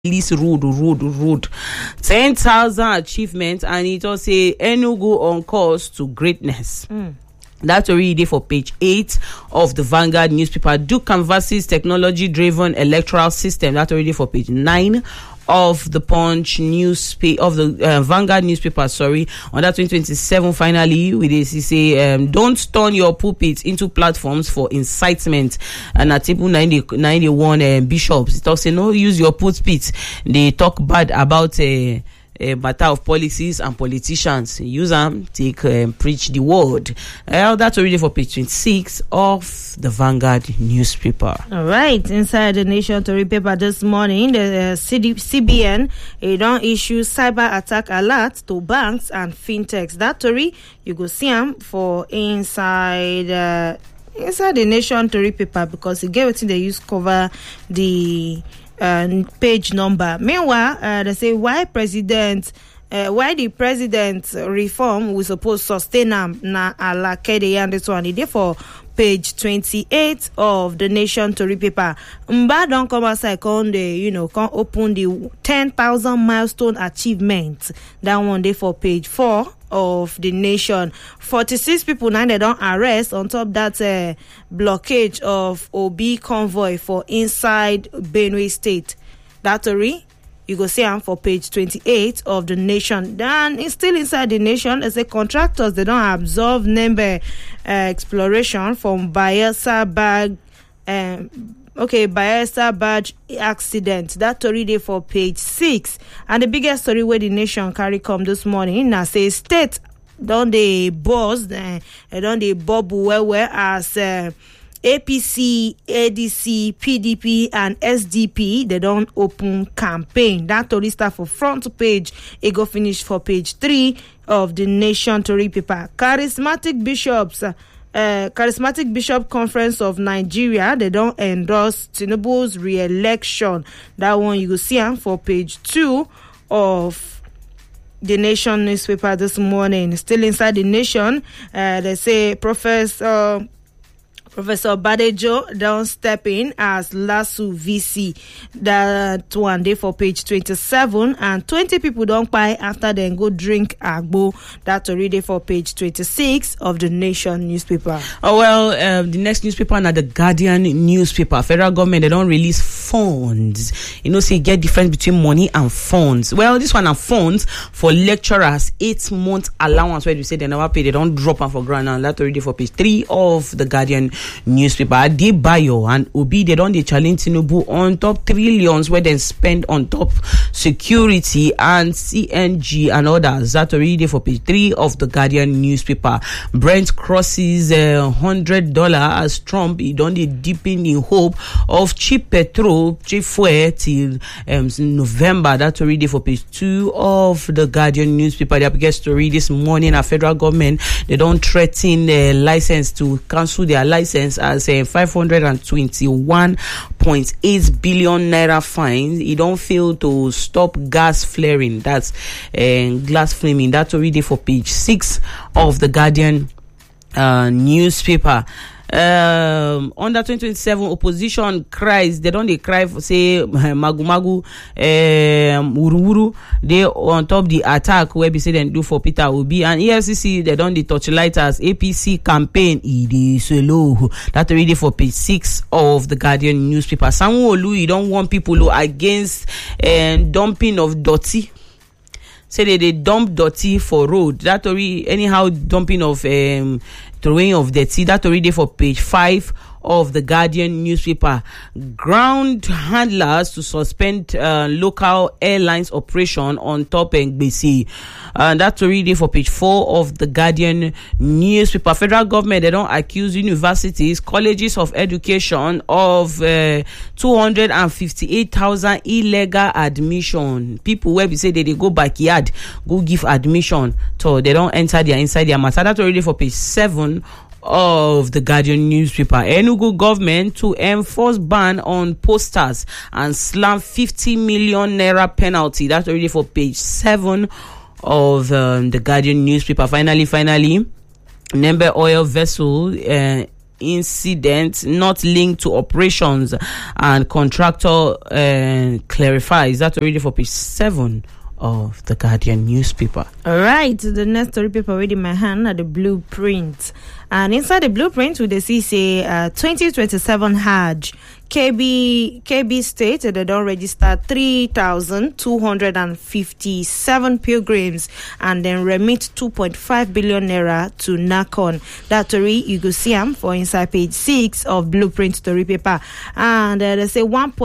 Release road 10,000 achievements, and it also say Enugu on course to greatness. That's already for page 8 of the Vanguard newspaper. Duke canvasses technology-driven electoral system. That's already for page 9 of the Punch newspaper, of the Vanguard newspaper. On that 2027, finally, with this, he say, don't turn your pulpits into platforms for incitement. And Article 91 bishops, it also no use your pulpits. They talk bad about a matter of policies and politicians. Use them, preach the word. That's already for page 26 of the Vanguard newspaper. All right, inside the Nation Tory paper this morning, the CBN don't issue cyber attack alert to banks and fintechs. That Tory, you go see them for inside the Nation Tory paper, because it gave it they use cover the page number. Meanwhile, they say why the president reform we suppose sustain them na alakede, and this one is for page 28 of the Nation Tory paper. Mba don't come outside can open the 10,000 milestone achievement. That one day for page 4 of the Nation. 46 people now they don't arrest on top that blockage of Obi convoy for inside Benue State. That story you go see them for page 28 of the Nation. Then it's still inside the Nation. As a contractors, they don't absorb number exploration from Bayelsa Badge accident. That story there for page 6. And the biggest story where the Nation carry come this morning now say state don't they buzz, don't they bubble well as APC, ADC, PDP, and SDP, they don't open campaign. That Tory start for front page. It go finish for page 3 of the Nation Tory paper. Charismatic Bishop Conference of Nigeria, they don't endorse Tinubu's re-election. That one you go see for page 2 of the Nation newspaper this morning. Still inside the Nation, they say Professor Badejo don't step in as LASU VC. That one day for page 27, and 20 people don't buy after they go drink agbo. That's already for page 26 of the Nation newspaper. The next newspaper now the Guardian newspaper. Federal government, they don't release funds. Say get difference between money and funds. Well, this one are funds for lecturers, 8-month allowance where you say they never pay, they don't drop them for ground, and that's already for page 3 of the Guardian newspaper. Adebayo and Obi, they don't challenge Tinubu on top trillions where they spend on top security and CNG and others. That already for page 3 of the Guardian newspaper. Brent crosses $100 as Trump he don't deepen in hope of cheap petrol, cheap fuel till November. That's already for page 2 of the Guardian newspaper. The biggest story this morning, a federal government, they don't threaten license to cancel their license as a 521.8 billion naira fine. It don't fail to stop gas flaring. That's glass flaming. That's already for page 6 of the Guardian newspaper. Under 2027 opposition cries, they cry for say magu Ururu, they on top the attack where we say they do for Peter Obi, and EFCC they don't the torchlighters APC campaign it is low. That already for page 6 of the Guardian newspaper. Sanwo-Olu, you don't want people against dumping of dirty. Say they dump dirty for road. That already anyhow dumping of throwing of dirty. That already for page 5 of the Guardian newspaper. Ground handlers to suspend local airlines operation on top Ngbesi. That's already for page 4 of the Guardian newspaper. Federal government, they don't accuse universities, colleges of education of 258,000 illegal admission. People where we say they go backyard, go give admission, so they don't enter inside their matter. That's already for page 7 of the Guardian newspaper. Enugu government to enforce ban on posters and slam 50 million naira penalty. That's already for page 7 of the Guardian newspaper. Finally, Nembe oil vessel incident not linked to operations, and contractor clarifies. That's already for page 7 of the Guardian newspaper. All right, the next story paper already in my hand are the blueprint. And inside the blueprint, we see say 2027 Hajj. KB State, they don't register 3,257 pilgrims and then remit 2.5 billion naira to NACON. That story, you go see them for inside page 6 of Blueprint story paper. And they say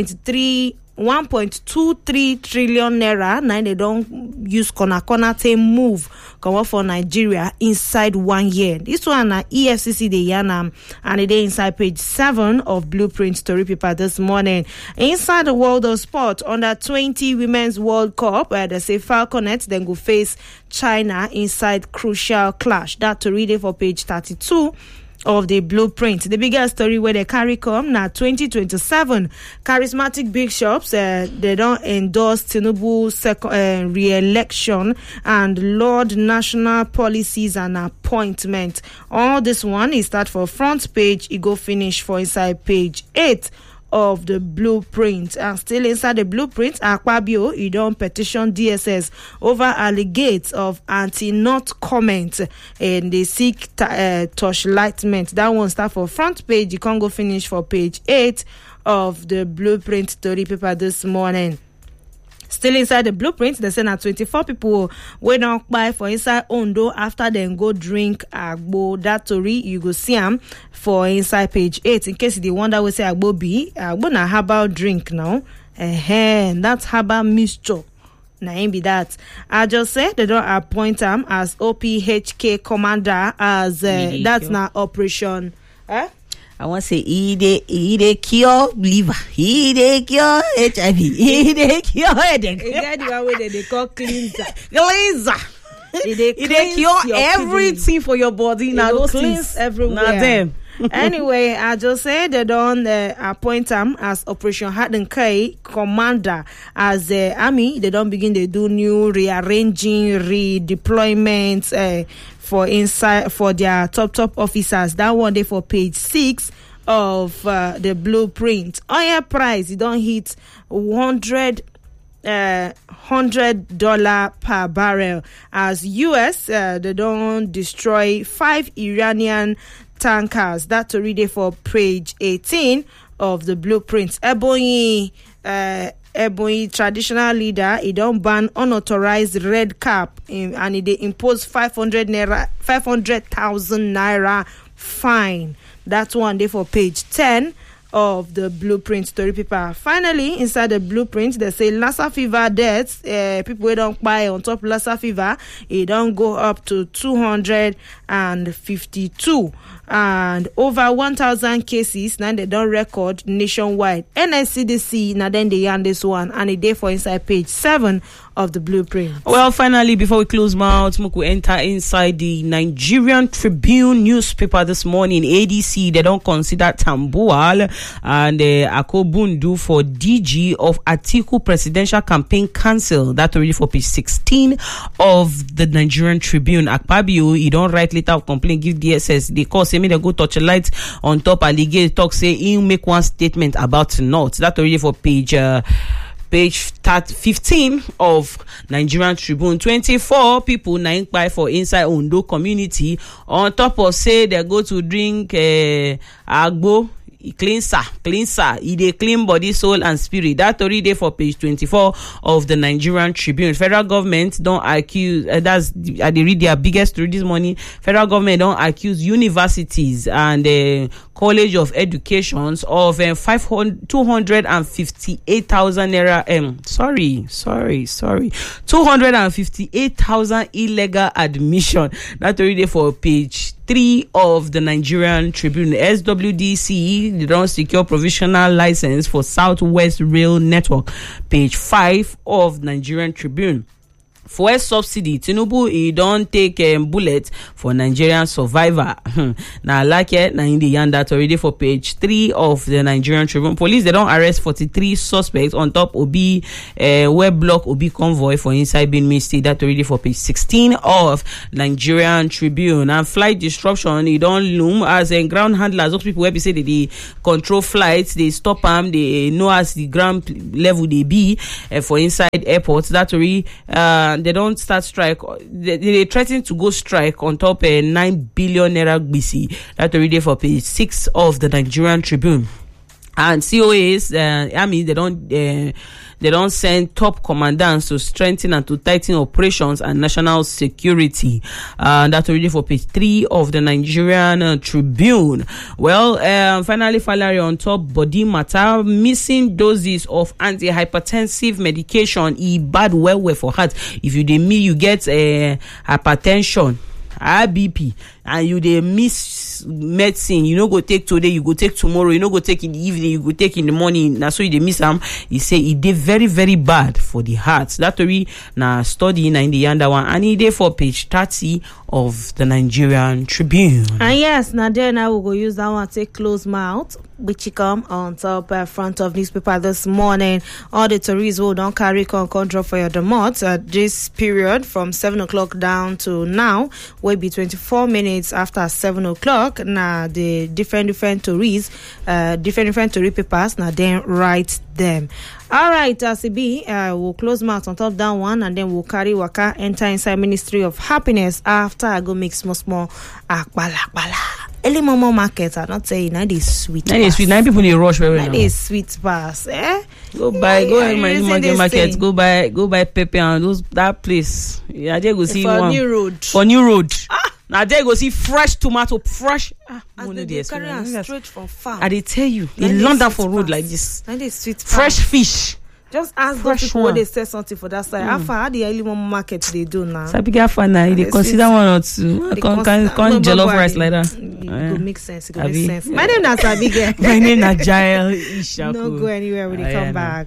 1.23 trillion naira. Now they don't use corner to move come up for Nigeria inside 1 year. This one EFCC the Yanam, and it is inside page 7 of Blueprint story paper this morning. Inside the world of sport, under 20 Women's World Cup, they say Falconet then go face China inside crucial clash. That to read it for page 32 of the Blueprint. The biggest story where they carry come now 2027 charismatic bishops they don't endorse Tinubu re-election and Lord national policies and appointment. All this one is start for front page, it go finish for inside page 8 of the Blueprint. And still inside the Blueprint, Akpabio, he don't petition DSS over allegates of anti-not comment and they seek torchlightment. That one start for front page, you can't go finish for page 8 of the Blueprint story paper this morning. Still inside the Blueprint, they say that 24 people went on by for inside Ondo after they go drink agbo. That story you go see them for inside page 8. In case you wonder what say agbo be, agbo na herbal drink now. That's herbal mixture. Now ain't be that. I just said they don't appoint him as OPHK commander as that's not operation. I want to say he dey cure liver, he dey cure HIV, he dey cure headache. You get the one way they call cleanser. He dey cure everything for your body. Now those cleanse everywhere. Now them. Anyway, I just said they don't appoint him as Operation Harden K commander as the army. They don't begin to do new rearranging, redeployments for their top officers. That one day for page 6 of the Blueprint. Oil price, it don't hit $100 per barrel as US they don't destroy 5 Iranian tankers. That to read it for page 18 of the Blueprint. Ebonyi traditional leader, he don't ban unauthorized red cap and he impose 500,000 naira fine. That's one day for page 10 of the Blueprint story paper. Finally, inside the Blueprint, they say Lassa fever deaths. People who don't buy on top Lassa fever, it don't go up to 252. And over 1,000 cases now they don't record nationwide. NSCDC now then they yarn this one and it day for inside page 7 of the Blueprint. Well, finally, before we close mouth, we enter inside the Nigerian Tribune newspaper this morning. ADC, they don't consider Tambuwal and Akobundu for DG of Atiku Presidential Campaign Council. That's already for page 16 of the Nigerian Tribune. Akpabio, he don't write letter of complaint, give DSS. They call say me they go touch a light on top allegate talk say he make one statement about not. That's already for page 15 of Nigerian Tribune. 24 people na buy for inside Ondo community on top of say they go to drink agbo cleanser e dey clean body, soul and spirit. That story dey for page 24 of the Nigerian Tribune. Federal government don't accuse I dey read their biggest story this morning. Federal government don't accuse universities and College of Educations of 258,000 naira 258,000 illegal admission. That already for page 3 of the Nigerian Tribune. SWDC, they don't secure provisional license for Southwest Rail Network. Page 5 of Nigerian Tribune. fuel subsidy. Tinubu he don't take bullet for Nigerian survivor. Now like it, now in the yarn that already for page 3 of the Nigerian Tribune. Police they don't arrest 43 suspects on top Obi web block Obi convoy for inside Benin State. That already for page 16 of Nigerian Tribune. And flight disruption it don't loom as ground handlers. Those people where we say they control flights, they stop them, they know as the ground level they be for inside airports. That already they don't start strike. They threaten to go strike on top 9 billion naira BC. That already for page 6 of the Nigerian Tribune. And COAs, army, they don't send top commandants to strengthen and to tighten operations and national security. That's already for page 3 of the Nigerian Tribune. Well, finally, Falari on top body matter, missing doses of antihypertensive medication. Bad well for heart. If you you get hypertension, high BP, and you they miss medicine, you know go take today, you go take tomorrow, you know go take in the evening, you go take in the morning. Now so you they miss them. He say it did very very bad for the heart. That we now study in the under one, and he did for page 30 of the Nigerian Tribune. And yes, now there now we go use that one take close mouth, which come on top front of newspaper this morning. All the tourists who don't carry control for your domot at this period from 7 o'clock down to now will be 24 minutes after 7 o'clock. Now the different tourists, different tourist papers now then write them. All right, as it be, we'll close mouth on top down one, and then we'll carry waka enter inside Ministry of Happiness after I go make small akbala. Early momo market, I not saying that is sweet. That is sweet. 9 people in rush very now. That is sweet pass, eh? Go ahead, my market. Go buy pepper and those that place. Yeah, they go see for one New Road. For New Road. Now they go see fresh tomato, fresh. As they carry straight from farm. I they tell you, in London for road like this. That is sweet pass. Fresh fish. Just ask those people when they say something for that side. How far the early momo market they do now? Sabi now, they consider one or two. Can't jollof rice like that. It will make sense. It will make sense. My name is Abigail. My name is Jael Ishaku. Don't go anywhere when they come back.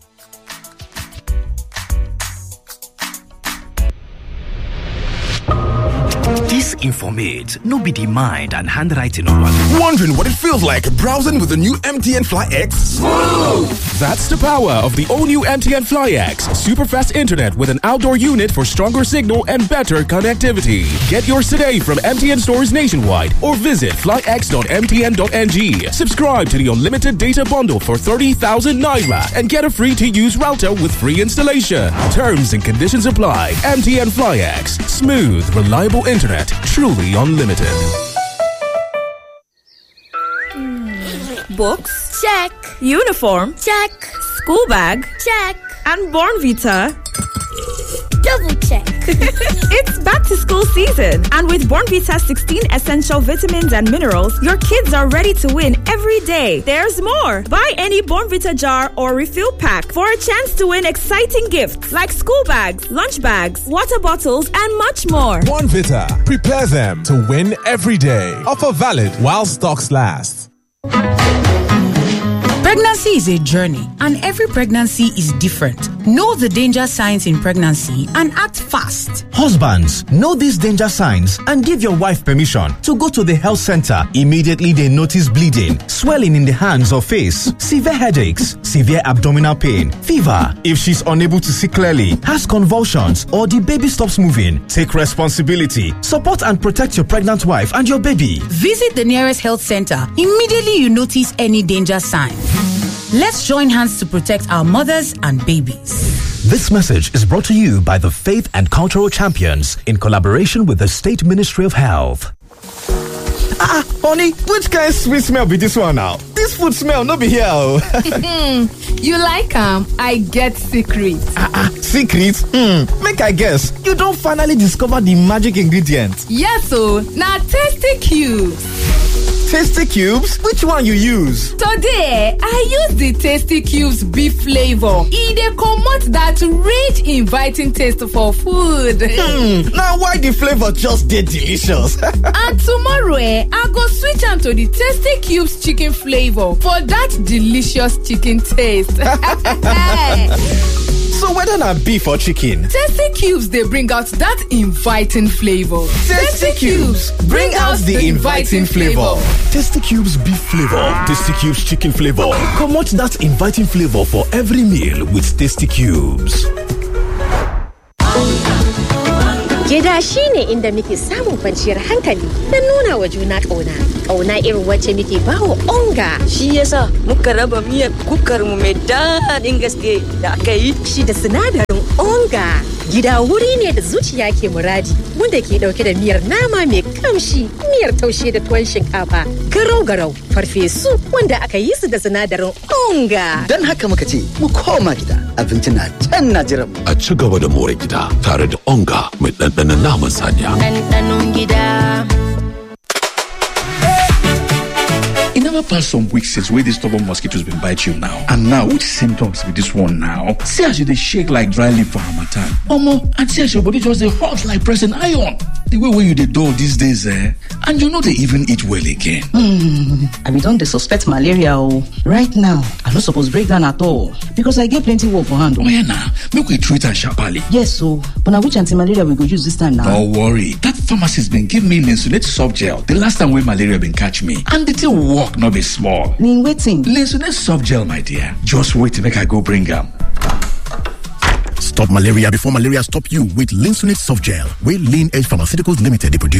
Disinformate, no be the mind and handwriting on one. Wondering what it feels like browsing with the new MTN Fly X? Smooth! That's the power of the all-new MTN Fly X. Super fast internet with an outdoor unit for stronger signal and better connectivity. Get yours today from MTN stores nationwide or visit flyx.mtn.ng. Subscribe to the unlimited data bundle for 30,000 Naira and get a free-to-use router with free installation. Terms and conditions apply. MTN Fly X. Smooth, reliable internet. Truly unlimited. Books? Check. Uniform? Check. School bag? Check. And Bornvita? Double check. It's back to school season, and with Bornvita 16 essential vitamins and minerals, your kids are ready to win every day. There's more. Buy any Bornvita jar or refill pack for a chance to win exciting gifts like school bags, lunch bags, water bottles, and much more. Bornvita. Prepare them to win every day. Offer valid while stocks last. Pregnancy is a journey, and every pregnancy is different. Know the danger signs in pregnancy and act fast. Husbands, know these danger signs and give your wife permission to go to the health center immediately they notice bleeding, swelling in the hands or face, severe headaches, severe abdominal pain, fever. If she's unable to see clearly, has convulsions, or the baby stops moving, take responsibility. Support and protect your pregnant wife and your baby. Visit the nearest health center immediately you notice any danger sign. Let's join hands to protect our mothers and babies. This message is brought to you by the Faith and Cultural Champions in collaboration with the State Ministry of Health. Honey, which kind of sweet smell be this one now? This food smell no be here. You like I get secret. Secret? Make I guess. You don't finally discover the magic ingredient. Yes, so now Tasty Cubes. Tasty Cubes? Which one you use? Today, I use the Tasty Cubes beef flavor. They comot that rich, inviting taste for food. Now why the flavor just get delicious? And tomorrow, I go switch on to the Tasty Cubes chicken flavor for that delicious chicken taste. So whether Whether na beef or chicken. Tasty Cubes, they bring out that inviting flavor. Tasty Cubes, bring out the inviting flavor. Tasty Cubes beef flavor, Tasty Cubes chicken flavor. Come out that inviting flavor for every meal with Tasty Cubes. Gida shi ne inda muke samun kwanciyar hankali da nuna wa juna ƙauna. Ƙauna irin wacce muke bawa onga. Shi yasa muka raba miyar kukarmu mai daɗin gaske da aka yi. Shi da sinadarin onga. Gida wuri ne da zuciya ke muradi, wanda ke ɗauke da miyar nama mai kamshi, miyar taushe da tuwon shinkafa, garau-garau, farfesu wanda aka yi su da sinadarin onga. Don haka muka ce, mu koma gida, abinci na can na jiran. A ci gaba da more gida tare da onga mai ɗanɗanon naman saniya. Ɗanɗanon gida. It never passed some weeks since where this stubborn mosquitoes been bite you now. And now, which symptoms with this one now? See as you they shake like dry leaf for harmattan. Omo, and see as your body just they hot like pressing iron. The way you they do these days, and you know they even eat well again. I be don dey suspect malaria o. Right now, I no suppose break down at all because I get plenty work for hand. Oh yeah, now make we treat and sharply. Yes, so but now which anti-malaria we go use this time now? Don't worry, that pharmacist been give me Linsunate soft gel the last time when malaria been catch me, and the thing work not be small. Nin waiting. Linsunate soft gel, my dear. Just wait to make I go bring am. Stop malaria before malaria stop you with Linsunate soft gel, where Lean Edge Pharmaceuticals Limited they produce.